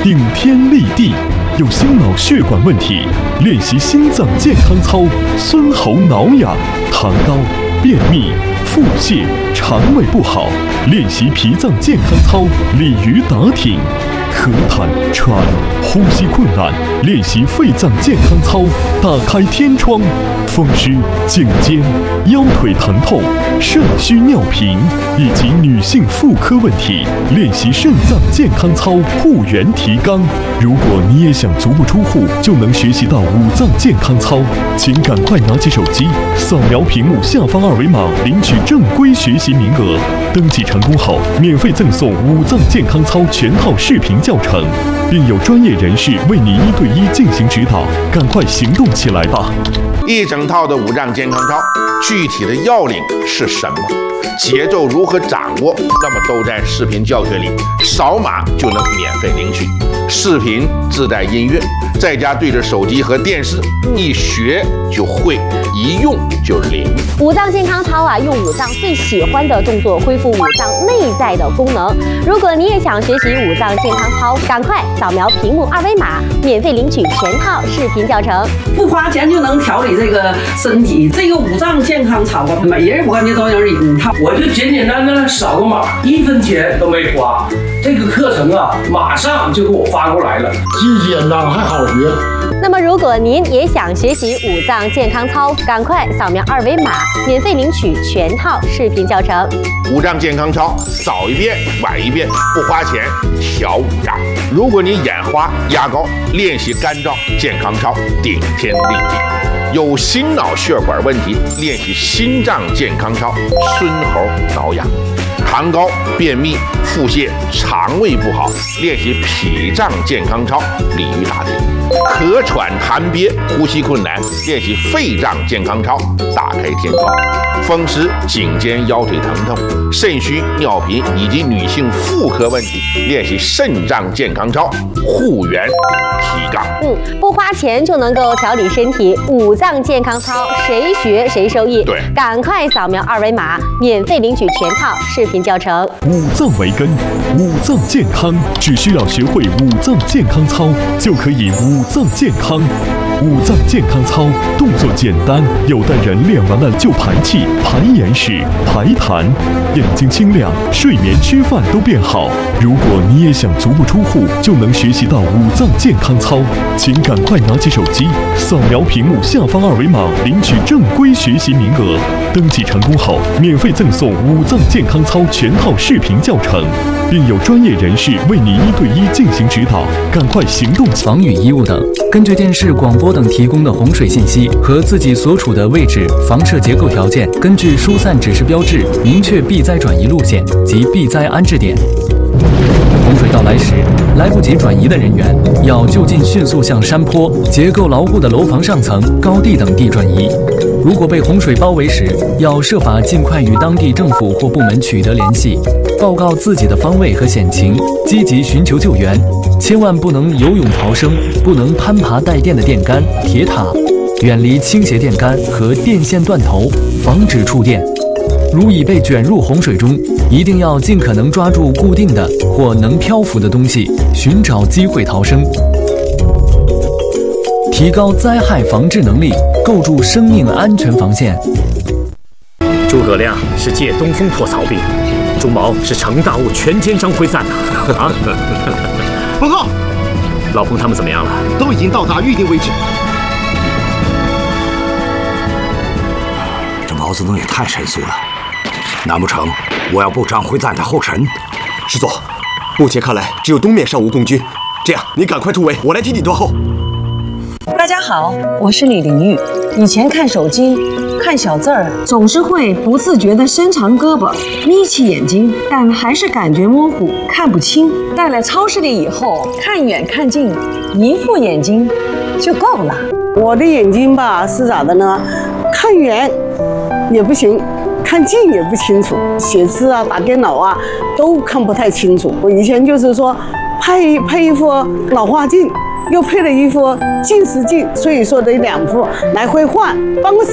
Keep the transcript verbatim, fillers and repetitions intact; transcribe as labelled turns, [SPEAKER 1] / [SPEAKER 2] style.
[SPEAKER 1] 顶天立地。有心脑血管问题，练习心脏健康操，孙喉挠痒、痰高、便秘、腹泻、肠胃不好，练习脾脏健康操，鲤鱼打挺。咳痰、喘、呼吸困难，练习肺脏健康操，打开天窗。风湿、颈肩、腰腿疼痛、肾虚尿频以及女性妇科问题，练习肾脏健康操，护元提肛。如果你也想足不出户就能学习到五脏健康操，请赶快拿起手机，扫描屏幕下方二维码，领取正规学习名额。登记成功后，免费赠送五脏健康操全套视频教程，并有专业人士为你一对一进行指导。赶快行动起来吧！
[SPEAKER 2] 一整套的五脏健康操，具体的要领是什么？节奏如何掌握？那么都在视频教学里，扫码就能免费领取。视频自带音乐，在家对着手机和电视，一学就会，一用就灵。
[SPEAKER 3] 五脏健康操啊，用五脏最喜欢的动作恢复五脏内在的功能。如果你也想学习五脏健康操，赶快扫描屏幕二维码，免费领取全套视频教程，
[SPEAKER 4] 不花钱就能调理这个身体。这个五脏健康操啊，每人我感觉都有一套。
[SPEAKER 5] 我就简简单单扫个码，一分钱都没花。这个课程啊，马上就给我发过来了，
[SPEAKER 6] 既简单还好学。
[SPEAKER 3] 那么，如果您也想学习五脏健康操，赶快扫描二维码，免费领取全套视频教程。
[SPEAKER 2] 五脏健康操，早一遍晚一遍，不花钱调五脏。如果你眼花压高，练习干燥健康操，顶天立地。有心脑血管问题，练习心脏健康操，孙喉挠痒。痰高、便秘、腹泻、肠胃不好，练习脾脏健康操，鲤鱼打挺。咳喘痰憋、呼吸困难，练习肺脏健康操，打开天窗。风湿、颈肩、腰腿疼痛、肾虚、尿频以及女性妇科问题，练习肾脏健康操，护元提肛。
[SPEAKER 3] 嗯，不花钱就能够调理身体，五脏健康操谁学谁受益。
[SPEAKER 2] 对，
[SPEAKER 3] 赶快扫描二维码，免费领取全套视频教程。
[SPEAKER 1] 五脏为根，五脏健康，只需要学会五脏健康操，就可以五脏健康。五脏健康操动作简单，有的人练完了就排气、排眼屎、排痰，眼睛清亮，睡眠、吃饭都变好。如果你也想足不出户就能学习到五脏健康操，请赶快拿起手机，扫描屏幕下方二维码，领取正规学习名额。登记成功后，免费赠送五脏健康操全套视频教程，并有专业人士为你一对一进行指导。赶快行动！
[SPEAKER 7] 防雨衣物等，根据电视、广播等提供的洪水信息和自己所处的位置、房舍结构条件，根据疏散指示标志，明确避灾转移路线及避灾安置点。洪水到来时，来不及转移的人员要就近迅速向山坡、结构牢固的楼房上层、高地等地转移。如果被洪水包围时，要设法尽快与当地政府或部门取得联系，报告自己的方位和险情，积极寻求救援。千万不能游泳逃生，不能攀爬带电的电杆、铁塔，远离倾斜电杆和电线断头，防止触电。如已被卷入洪水中，一定要尽可能抓住固定的或能漂浮的东西，寻找机会逃生。提高灾害防治能力，构筑生命安全防线。
[SPEAKER 8] 诸葛亮是借东风破曹兵，朱毛是成大物全歼张辉瓒呐！啊！
[SPEAKER 6] 报告，
[SPEAKER 8] 老彭他们怎么样了？
[SPEAKER 6] 都已经到达预定位置。
[SPEAKER 9] 这毛泽东也太神速了，难不成我要步张辉瓒的后尘？
[SPEAKER 10] 师座，目前看来只有东面尚无共军，这样你赶快突围，我来替你断后。
[SPEAKER 11] 大家好，我是李玲玉。以前看手机看小字儿，总是会不自觉地伸长胳膊，眯起眼睛，但还是感觉模糊，看不清。到了超市里以后，看远看近，一副眼睛就够了。
[SPEAKER 12] 我的眼睛吧是咋的呢？看远也不行，看近也不清楚，写字啊、打电脑啊都看不太清楚。我以前就是说配配一副老花镜，又配了一副近视镜，所以说得两副来回换，帮个